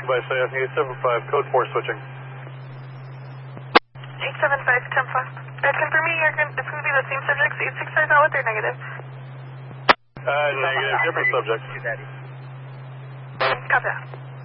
by SAS 875, code 4 switching. 875, 10 confirming it's going to be the same subjects, 865 valid or negative? Negative, different subjects. Copy that.